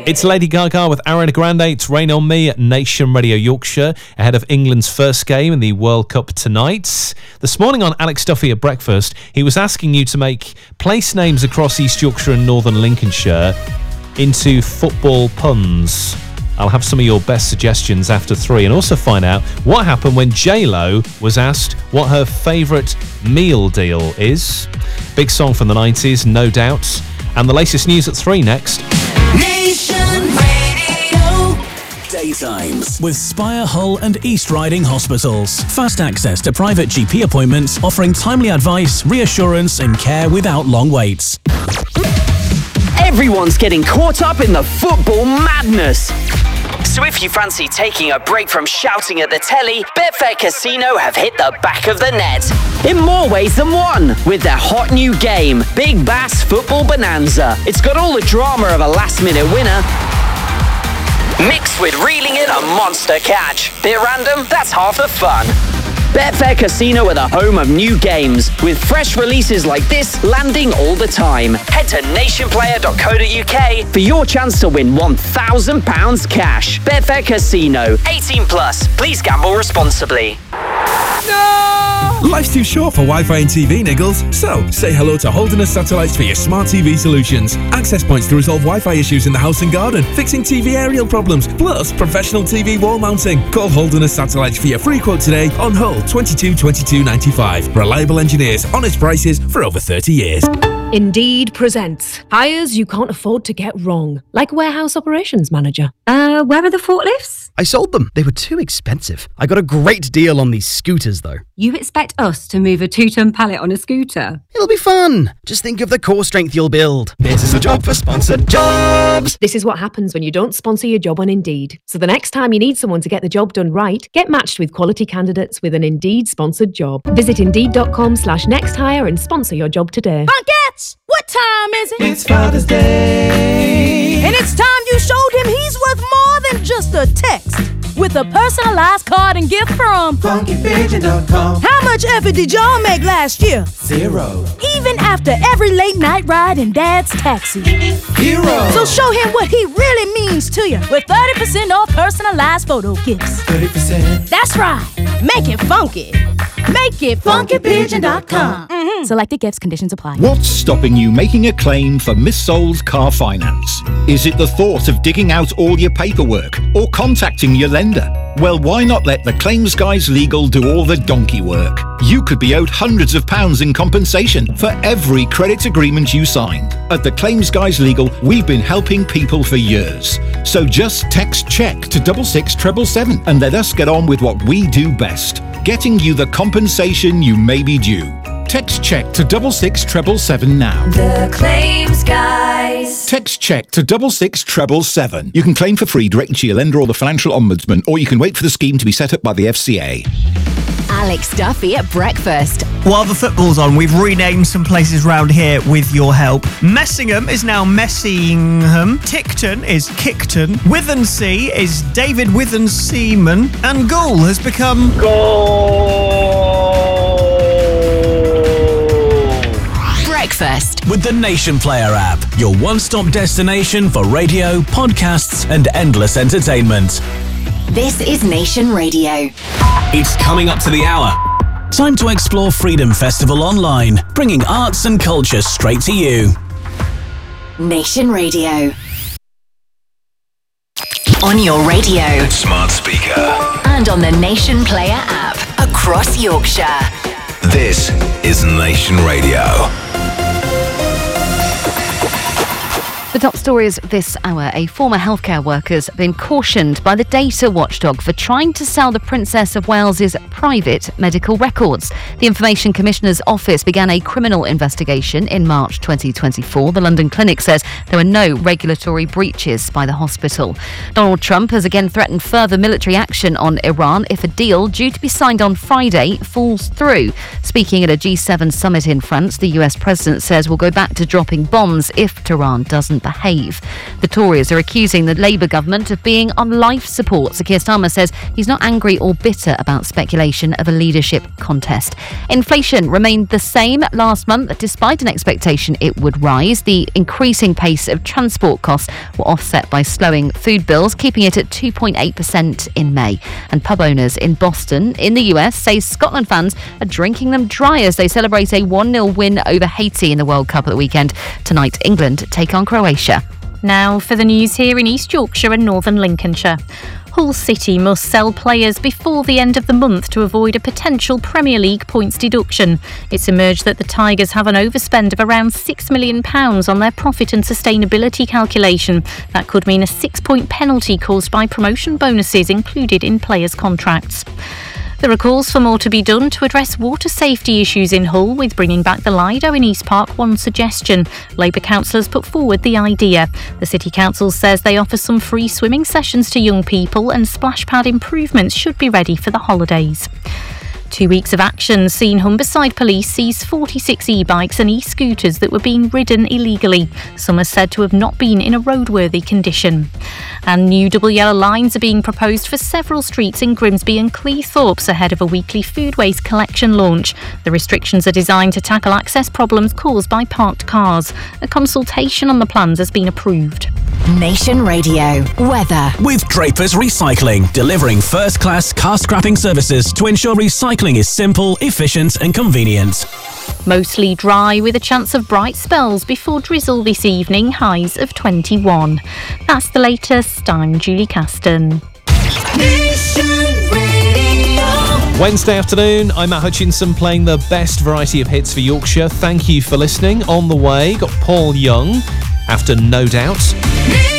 It's Lady Gaga with Ariana Grande. It's Rain on Me at Nation Radio Yorkshire ahead of England's first game in the World Cup tonight. This morning on Alex Duffy at breakfast, he was asking you to make place names across East Yorkshire and Northern Lincolnshire into football puns. I'll have some of your best suggestions after 3 and also find out what happened when J-Lo was asked what her favourite meal deal is. Big song from the 90s, no doubt. And the latest news at 3 next. Nation Radio. Daytimes with Spire, Hull and East Riding Hospitals. Fast access to private GP appointments, offering timely advice, reassurance and care without long waits. Everyone's getting caught up in the football madness. So if you fancy taking a break from shouting at the telly, Betfair Casino have hit the back of the net. In more ways than one, with their hot new game, Big Bass Football Bonanza. It's got all the drama of a last-minute winner, mixed with reeling in a monster catch. Bit random? That's half the fun. Betfair Casino are the home of new games, with fresh releases like this landing all the time. Head to nationplayer.co.uk for your chance to win £1,000 cash. Betfair Casino. 18 plus. Please gamble responsibly. No! Life's too short for Wi-Fi and TV, Niggles. So, say hello to Holderness Satellites for your smart TV solutions. Access points to resolve Wi-Fi issues in the house and garden, fixing TV aerial problems, plus professional TV wall mounting. Call Holderness Satellites for your free quote today on Hull 22 22 95. Reliable engineers, honest prices for over 30 years. Indeed presents hires you can't afford to get wrong, like warehouse operations manager. Where are the forklifts? I sold them. They were too expensive. I got a great deal on these scooters, though. You expect us to move a 2-ton pallet on a scooter? It'll be fun. Just think of the core strength you'll build. This is a job for sponsored jobs. This is what happens when you don't sponsor your job on Indeed. So the next time you need someone to get the job done right, get matched with quality candidates with an Indeed sponsored job. Visit Indeed.com/nexthire and sponsor your job today. Punkets, what time is it? It's Father's Day. And it's time you showed him he's worth more than just a text. With a personalized card and gift from funkypigeon.com. How much effort did y'all make last year? 0. Even after every late night ride in Dad's taxi. 0. So show him what he really means to you with 30% off personalized photo gifts. 30%. That's right. Make it funky. Make it funkypigeon.com. Selected gifts, conditions apply. What's stopping you making a claim for missold car finance? Is it the thought of digging out all your paperwork or contacting your lender? Well, why not let the Claims Guys Legal do all the donkey work? You could be owed hundreds of pounds in compensation for every credit agreement you signed. At the Claims Guys Legal, we've been helping people for years. So just text CHECK to 66777 and let us get on with what we do best, getting you the compensation you may be due. Text CHECK to 66777 now. The Claims Guys. Text CHECK to 66777. You can claim for free directly to your lender or the Financial Ombudsman, or you can wait for the scheme to be set up by the FCA. Alex Duffy at breakfast. While the football's on, we've renamed some places round here with your help. Messingham is now Messingham. Tickton is Kickton. Withensea is David Withenseaman. And Goole has become Breakfast with the Nation Player app, your one-stop destination for radio, podcasts and endless entertainment. This is Nation Radio. It's coming up to the hour. Time to explore Freedom Festival online, bringing arts and culture straight to you. Nation Radio. On your radio, smart speaker, and on the Nation Player app across Yorkshire. This is Nation Radio. The top stories this hour. A former healthcare worker's been cautioned by the data watchdog for trying to sell the Princess of Wales's private medical records. The Information Commissioner's Office began a criminal investigation in March 2024. The London Clinic says there were no regulatory breaches by the hospital. Donald Trump has again threatened further military action on Iran if a deal due to be signed on Friday falls through. Speaking at a G7 summit in France, the US president says we'll go back to dropping bombs if Tehran doesn't shouldn't behave. The Tories are accusing the Labour government of being on life support. So Keir Starmer says he's not angry or bitter about speculation of a leadership contest. Inflation remained the same last month, despite an expectation it would rise. The increasing pace of transport costs were offset by slowing food bills, keeping it at 2.8% in May. And pub owners in Boston, in the US, say Scotland fans are drinking them dry as they celebrate a 1-0 win over Haiti in the World Cup at the weekend. Tonight, England take on Croatia. Now for the news here in East Yorkshire and Northern Lincolnshire. Hull City must sell players before the end of the month to avoid a potential Premier League points deduction. It's emerged that the Tigers have an overspend of around £6 million on their profit and sustainability calculation. That could mean a 6-point penalty caused by promotion bonuses included in players' contracts. There are calls for more to be done to address water safety issues in Hull, with bringing back the Lido in East Park one suggestion. Labour councillors put forward the idea. The City Council says they offer some free swimming sessions to young people, and splash pad improvements should be ready for the holidays. 2 weeks of action seen Humberside Police seize 46 e-bikes and e-scooters that were being ridden illegally. Some are said to have not been in a roadworthy condition. And new double yellow lines are being proposed for several streets in Grimsby and Cleethorpes ahead of a weekly food waste collection launch. The restrictions are designed to tackle access problems caused by parked cars. A consultation on the plans has been approved. Nation Radio weather. With Draper's Recycling, delivering first-class car scrapping services to ensure recycling is simple, efficient and convenient. Mostly dry with a chance of bright spells before drizzle this evening, highs of 21. That's the latest. I'm Julie Caston. Wednesday afternoon, I'm Matt Hutchinson playing the best variety of hits for Yorkshire. Thank you for listening. On the way, got Paul Young after No Doubt.